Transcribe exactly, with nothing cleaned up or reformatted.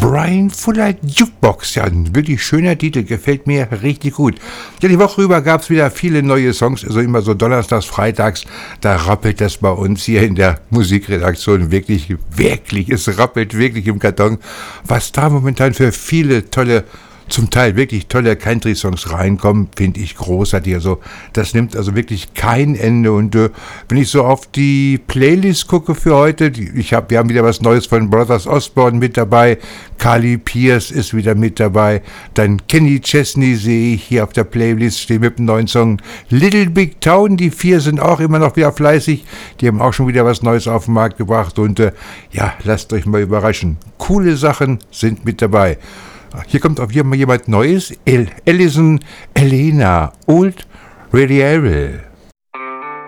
Brian Fuller Jukebox. Ja, ein wirklich schöner Titel, gefällt mir richtig gut. Ja, die Woche über gab es wieder viele neue Songs, also immer so donnerstags, freitags, da rappelt das bei uns hier in der Musikredaktion wirklich, wirklich, es rappelt wirklich im Karton, was da momentan für viele tolle, zum Teil wirklich tolle Country-Songs reinkommen, finde ich großartig. Also das nimmt also wirklich kein Ende. Und äh, wenn ich so auf die Playlist gucke für heute, die, ich hab, wir haben wieder was Neues von Brothers Osborne mit dabei, Carly Pearce ist wieder mit dabei, dann Kenny Chesney sehe ich hier auf der Playlist, steht mit dem neuen Song Little Big Town. Die vier sind auch immer noch wieder fleißig, die haben auch schon wieder was Neues auf den Markt gebracht. Und äh, ja, lasst euch mal überraschen. Coole Sachen sind mit dabei. Hier kommt auf jeden Fall jemand Neues. El- Alison Elena, Old Radial.